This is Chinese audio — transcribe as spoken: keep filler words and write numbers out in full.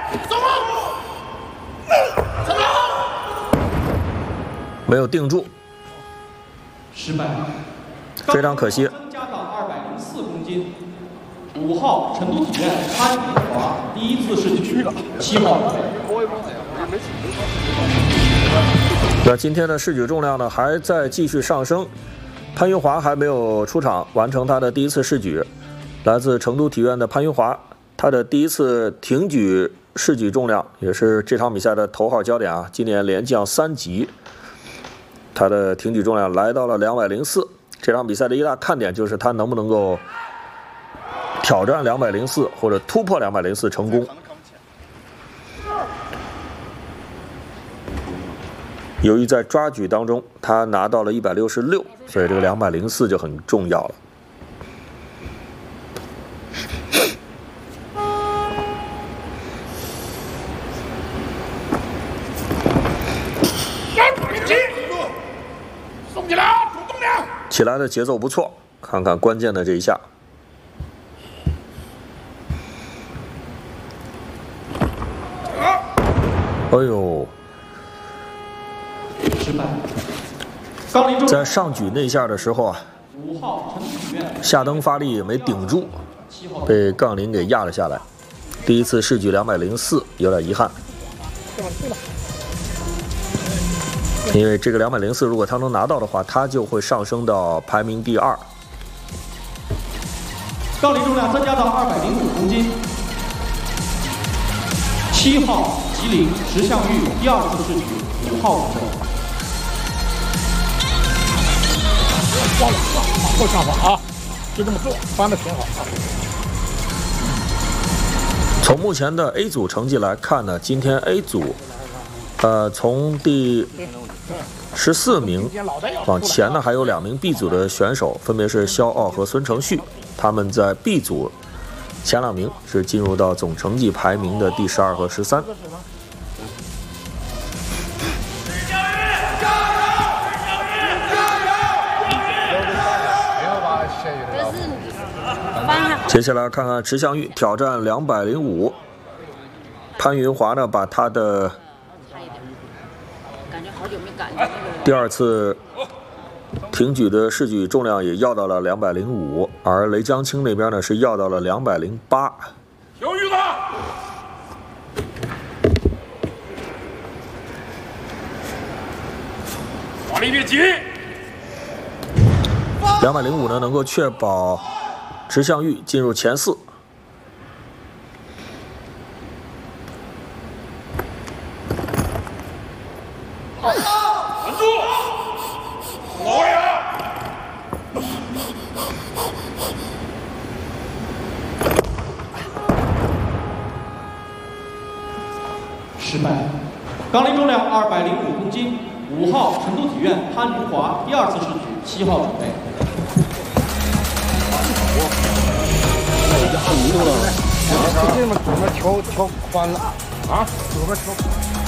没有定住， 失败， 非常可惜。 增加到二百零四公斤。五号成都体院潘云华第一次试举，七号。 那今天的试举重量呢，还在继续上升。潘云华还没有出场，完成他的第一次试举。来自成都体院的潘云华，他的第一次挺举试举重量，也是这场比赛的头号焦点啊！今年连降三级。他的挺举重量来到了两百零四，这场比赛的一大看点就是他能不能够挑战两百零四或者突破两百零四成功。由于在抓举当中他拿到了一百六十六，所以这个两百零四就很重要了。起来的节奏不错，看看关键的这一下。哎呦！ 失败。 在上举那下的时候啊，下蹬发力没顶住，被杠铃给压了下来。第一次试举两百零四，有点遗憾。因为这个两百零四，如果他能拿到的话，他就会上升到排名第二。 杠铃重量增加到二百零五公斤。七号吉林石向玉第二次试举，五号准备。 往后上滑啊，就这么做，翻的挺好。 从目前的 A 组成绩来看呢，今天 A 组，呃，从第十四名往前呢，还有两名 B 组的选手，分别是肖傲和孙承旭，他们在 B 组前两名是进入到总成绩排名的第十二和十三。接下来看看池向玉挑战两百零五，潘云华呢把他的第二次挺举的试举重量也要到了两百零五，而雷江青那边呢是要到了两百零八。 挺玉子，发力别急。 两百零五呢能够确保池向玉进入前四。 稳住，老远。 失败。杠铃重量二百零五公斤，五号成都体院潘云华第二次试举，七号准备。 这么怎么调调宽了啊？怎么调？